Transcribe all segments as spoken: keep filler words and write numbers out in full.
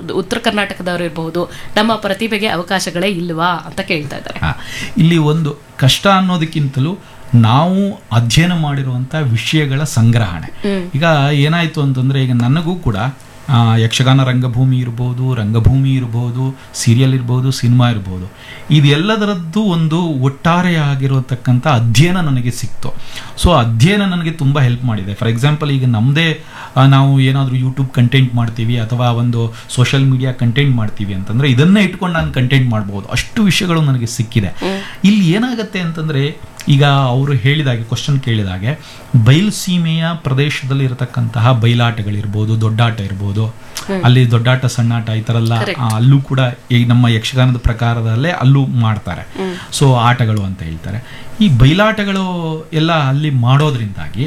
ಉತ್ತರ ಕರ್ನಾಟಕದವರು ಇರಬಹುದು, ನಮ್ಮ ಪ್ರತಿಭೆಗೆ ಅವಕಾಶಗಳೇ ಇಲ್ವಾ ಅಂತ ಕೇಳ್ತಾ ಇದ್ದಾರೆ. ಇಲ್ಲಿ ಒಂದು ಕಷ್ಟ ಅನ್ನೋದಕ್ಕಿಂತಲೂ ನಾವು ಅಧ್ಯಯನ ಮಾಡಿರುವಂಥ ವಿಷಯಗಳ ಸಂಗ್ರಹಣೆ. ಈಗ ಏನಾಯ್ತು ಅಂತಂದ್ರೆ, ಈಗ ನನಗೂ ಕೂಡ ಯಕ್ಷಗಾನ ರಂಗಭೂಮಿ ಇರ್ಬೋದು, ರಂಗಭೂಮಿ ಇರ್ಬೋದು, ಸೀರಿಯಲ್ ಇರ್ಬೋದು, ಸಿನಿಮಾ ಇರ್ಬೋದು, ಇದೆಲ್ಲದರದ್ದು ಒಂದು ಒಟ್ಟಾರೆಯಾಗಿರತಕ್ಕಂಥ ಅಧ್ಯಯನ ನನಗೆ ಸಿಕ್ತು. ಸೊ ಅಧ್ಯಯನ ನನಗೆ ತುಂಬ ಹೆಲ್ಪ್ ಮಾಡಿದೆ. ಫಾರ್ ಎಕ್ಸಾಂಪಲ್, ಈಗ ನಮ್ಮದೇ ನಾವು ಏನಾದರೂ ಯೂಟ್ಯೂಬ್ ಕಂಟೆಂಟ್ ಮಾಡ್ತೀವಿ ಅಥವಾ ಒಂದು ಸೋಷಿಯಲ್ ಮೀಡಿಯಾ ಕಂಟೆಂಟ್ ಮಾಡ್ತೀವಿ ಅಂತಂದರೆ ಇದನ್ನೇ ಇಟ್ಕೊಂಡು ನಾನು ಕಂಟೆಂಟ್ ಮಾಡ್ಬೋದು. ಅಷ್ಟು ವಿಷಯಗಳು ನನಗೆ ಸಿಕ್ಕಿದೆ. ಇಲ್ಲಿ ಏನಾಗುತ್ತೆ ಅಂತಂದರೆ, ಈಗ ಅವರು ಹೇಳಿದಾಗೆ ಕ್ವಶನ್ ಕೇಳಿದಾಗೆ ಬಯಲು ಸೀಮೆಯ ಪ್ರದೇಶದಲ್ಲಿ ಇರತಕ್ಕಂತಹ ಬಯಲಾಟಗಳಿರ್ಬೋದು, ದೊಡ್ಡಾಟ ಇರ್ಬೋದು, ಅಲ್ಲಿ ದೊಡ್ಡಾಟ ಸಣ್ಣಾಟ ಈ ಥರ ಎಲ್ಲ ಅಲ್ಲೂ ಕೂಡ ಈಗ ನಮ್ಮ ಯಕ್ಷಗಾನದ ಪ್ರಕಾರದಲ್ಲೇ ಅಲ್ಲೂ ಮಾಡ್ತಾರೆ. ಸೊ ಆಟಗಳು ಅಂತ ಹೇಳ್ತಾರೆ. ಈ ಬಯಲಾಟಗಳು ಎಲ್ಲ ಅಲ್ಲಿ ಮಾಡೋದ್ರಿಂದಾಗಿ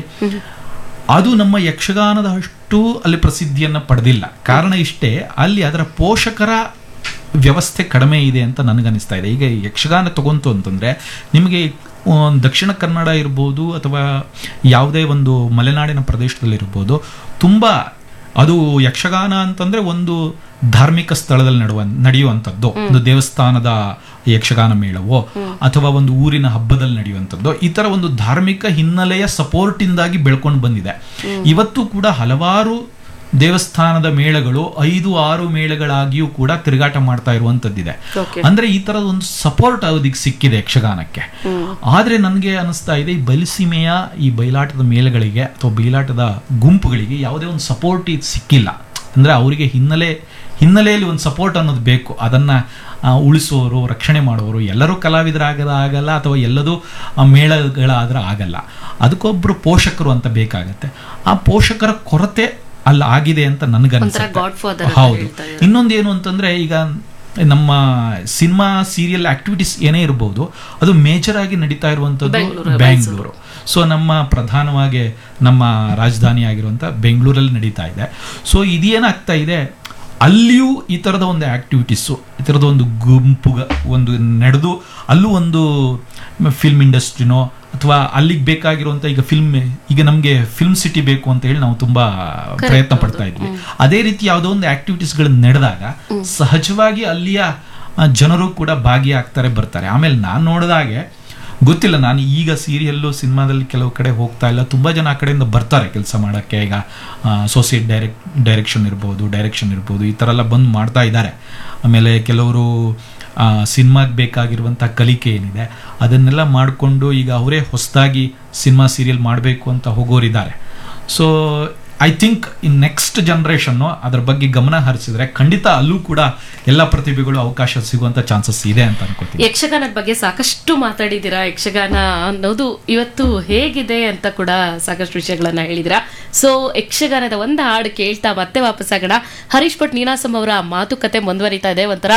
ಅದು ನಮ್ಮ ಯಕ್ಷಗಾನದ ಅಷ್ಟು ಅಲ್ಲಿ ಪ್ರಸಿದ್ಧಿಯನ್ನು ಪಡೆದಿಲ್ಲ. ಕಾರಣ ಇಷ್ಟೇ, ಅಲ್ಲಿ ಅದರ ಪೋಷಕರ ವ್ಯವಸ್ಥೆ ಕಡಿಮೆ ಇದೆ ಅಂತ ನನಗನ್ನಿಸ್ತಾ ಇದೆ. ಈಗ ಯಕ್ಷಗಾನ ತಗೊಂತು ಅಂತಂದರೆ ನಿಮಗೆ ದಕ್ಷಿಣ ಕನ್ನಡ ಇರ್ಬೋದು ಅಥವಾ ಯಾವುದೇ ಒಂದು ಮಲೆನಾಡಿನ ಪ್ರದೇಶದಲ್ಲಿರ್ಬೋದು, ತುಂಬ ಅದು ಯಕ್ಷಗಾನ ಅಂತಂದರೆ ಒಂದು ಧಾರ್ಮಿಕ ಸ್ಥಳದಲ್ಲಿ ನಡುವ ನಡೆಯುವಂಥದ್ದು, ಒಂದು ದೇವಸ್ಥಾನದ ಯಕ್ಷಗಾನ ಮೇಳವೋ ಅಥವಾ ಒಂದು ಊರಿನ ಹಬ್ಬದಲ್ಲಿ ನಡೆಯುವಂಥದ್ದು, ಈ ಥರ ಒಂದು ಧಾರ್ಮಿಕ ಹಿನ್ನೆಲೆಯ ಸಪೋರ್ಟಿಂದಾಗಿ ಬೆಳ್ಕೊಂಡು ಬಂದಿದೆ. ಇವತ್ತು ಕೂಡ ಹಲವಾರು ದೇವಸ್ಥಾನದ ಮೇಳಗಳು ಐದು ಆರು ಮೇಳಗಳಾಗಿಯೂ ಕೂಡ ತಿರುಗಾಟ ಮಾಡ್ತಾ ಇರುವಂತದ್ದಿದೆ. ಅಂದ್ರೆ ಈ ತರದ ಒಂದು ಸಪೋರ್ಟ್ ಅವಧಿಗೆ ಸಿಕ್ಕಿದೆ ಯಕ್ಷಗಾನಕ್ಕೆ. ಆದ್ರೆ ನನಗೆ ಅನಿಸ್ತಾ ಇದೆ, ಈ ಬಯಲುಸೀಮೆಯ ಈ ಬಯಲಾಟದ ಮೇಳಗಳಿಗೆ ಅಥವಾ ಬಯಲಾಟದ ಗುಂಪುಗಳಿಗೆ ಯಾವುದೇ ಒಂದು ಸಪೋರ್ಟ್ ಇದು ಸಿಕ್ಕಿಲ್ಲ. ಅಂದ್ರೆ ಅವರಿಗೆ ಹಿನ್ನೆಲೆ ಹಿನ್ನೆಲೆಯಲ್ಲಿ ಒಂದು ಸಪೋರ್ಟ್ ಅನ್ನೋದು ಬೇಕು. ಅದನ್ನ ಉಳಿಸೋರು, ರಕ್ಷಣೆ ಮಾಡೋರು ಎಲ್ಲರೂ ಕಲಾವಿದರಾಗದ ಆಗಲ್ಲ ಅಥವಾ ಎಲ್ಲದೂ ಮೇಳಗಳಾದ್ರೆ ಆಗಲ್ಲ. ಅದಕ್ಕೊಬ್ರು ಪೋಷಕರು ಅಂತ ಬೇಕಾಗತ್ತೆ. ಆ ಪೋಷಕರ ಕೊರತೆ ಅಲ್ಲಿ ಆಗಿದೆ ಅಂತ ನನಗನ್ಸುತ್ತೆ. ಹೌದು. ಇನ್ನೊಂದೇನು ಅಂತಂದ್ರೆ, ಈಗ ನಮ್ಮ ಸಿನಿಮಾ ಸೀರಿಯಲ್ ಆಕ್ಟಿವಿಟೀಸ್ ಏನೇ ಇರಬಹುದು, ಅದು ಮೇಜರ್ ಆಗಿ ನಡೀತಾ ಇರುವಂತದ್ದು ಬೆಂಗಳೂರು. ಸೊ ನಮ್ಮ ಪ್ರಧಾನವಾಗಿ ನಮ್ಮ ರಾಜಧಾನಿ ಆಗಿರುವಂತ ಬೆಂಗಳೂರಲ್ಲಿ ನಡೀತಾ ಇದೆ. ಸೊ ಇದೇನಾಗ್ತಾ ಇದೆ, ಅಲ್ಲಿಯೂ ಈ ತರದ ಒಂದು ಆಕ್ಟಿವಿಟೀಸು, ಈ ತರದ ಒಂದು ಗುಂಪು ಒಂದು ನಡೆದು ಅಲ್ಲೂ ಒಂದು ಫಿಲ್ಮ್ ಇಂಡಸ್ಟ್ರಿನೋ ಅಥವಾ ಅಲ್ಲಿಗೆ ಬೇಕಾಗಿರುವಂತ, ಈಗ ಫಿಲ್ಮ್ ಈಗ ನಮಗೆ ಫಿಲ್ಮ್ ಸಿಟಿ ಬೇಕು ಅಂತ ಹೇಳಿ ನಾವು ತುಂಬಾ ಪ್ರಯತ್ನ ಪಡ್ತಾ ಇದ್ವಿ. ಅದೇ ರೀತಿ ಯಾವುದೋ ಒಂದು ಆಕ್ಟಿವಿಟೀಸ್ಗಳು ನಡೆದಾಗ ಸಹಜವಾಗಿ ಅಲ್ಲಿಯ ಜನರು ಕೂಡ ಭಾಗಿಯಾಗ್ತಾರೆ, ಬರ್ತಾರೆ. ಆಮೇಲೆ ನಾನು ನೋಡಿದಾಗೆ ಗೊತ್ತಿಲ್ಲ, ನಾನು ಈಗ ಸೀರಿಯಲ್ಲು ಸಿನಿಮಾದಲ್ಲಿ ಕೆಲವು ಕಡೆ ಹೋಗ್ತಾ ಇಲ್ಲ, ತುಂಬಾ ಜನ ಆ ಕಡೆಯಿಂದ ಬರ್ತಾರೆ ಕೆಲಸ ಮಾಡೋಕ್ಕೆ. ಈಗ ಅಸೋಸಿಯೇಟ್ ಡೈರೆಕ್ಟ್ ಡೈರೆಕ್ಷನ್ ಇರ್ಬೋದು, ಡೈರೆಕ್ಷನ್ ಇರ್ಬೋದು, ಈ ಥರ ಎಲ್ಲ ಬಂದು ಮಾಡ್ತಾ ಇದ್ದಾರೆ. ಆಮೇಲೆ ಕೆಲವರು ಸಿನಿಮಾಗೆ ಬೇಕಾಗಿರುವಂಥ ಕಲಿಕೆ ಏನಿದೆ ಅದನ್ನೆಲ್ಲ ಮಾಡಿಕೊಂಡು ಈಗ ಅವರೇ ಹೊಸದಾಗಿ ಸಿನಿಮಾ ಸೀರಿಯಲ್ ಮಾಡಬೇಕು ಅಂತ ಹೋಗೋರಿದ್ದಾರೆ. So I think in next generation ಅದರ ಬಗ್ಗೆ ಗಮನ ಹರಿಸಿದ್ರೆ ಖಂಡಿತ ಅಲ್ಲೂ ಕೂಡ ಎಲ್ಲ ಪ್ರತಿಭೆಗಳು ಅವಕಾಶ ಸಿಗುವಂತ ಚಾನ್ಸಸ್ ಇದೆ ಅಂತ ಅನ್ಕೋತೀನಿ. ಯಕ್ಷಗಾನದ ಬಗ್ಗೆ ಸಾಕಷ್ಟು ಮಾತಾಡಿದ್ದೀರಾ. ಯಕ್ಷಗಾನ ಅನ್ನೋದು ಇವತ್ತು ಹೇಗಿದೆ ಅಂತ ಕೂಡ ಸಾಕಷ್ಟು ವಿಷಯಗಳನ್ನ ಹೇಳಿದಿರಾ. ಸೊ ಯಕ್ಷಗಾನದ ಒಂದು ಹಾಡು ಕೇಳ್ತಾ ಮತ್ತೆ ವಾಪಸ್ ಆಗೋಣ. ಹರೀಶ್ ಭಟ್ ನೀನಾಸಂ ಅವರ ಮಾತುಕತೆ ಮುಂದುವರಿತಾ ಇದೆ. ಒಂಥರ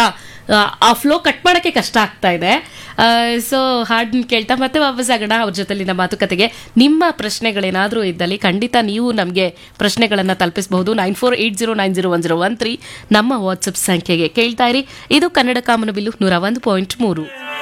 ಆ ಫ್ಲೋ ಕಟ್ ಮಾಡೋಕ್ಕೆ ಕಷ್ಟ ಆಗ್ತಾ ಇದೆ. ಸೊ ಹಾಡನ್ನ ಕೇಳ್ತಾ ಮತ್ತೆ ವಾಪಸ್ ಆಗೋಣ ಅವ್ರ ಜೊತೆಲಿನ ಮಾತುಕತೆಗೆ. ನಿಮ್ಮ ಪ್ರಶ್ನೆಗಳೇನಾದರೂ ಇದ್ದಲ್ಲಿ ಖಂಡಿತ ನೀವು ನಮಗೆ ಪ್ರಶ್ನೆಗಳನ್ನು ತಲುಪಿಸಬಹುದು. Nine four eight zero nine zero one zero one three ನಮ್ಮ ವಾಟ್ಸಪ್ ಸಂಖ್ಯೆಗೆ. ಕೇಳ್ತಾ ಇರಿ, ಇದು ಕನ್ನಡ ಕಾಮನಬಿಲ್ಲು ನೂರ ಒಂದು ಪಾಯಿಂಟ್ ಮೂರು.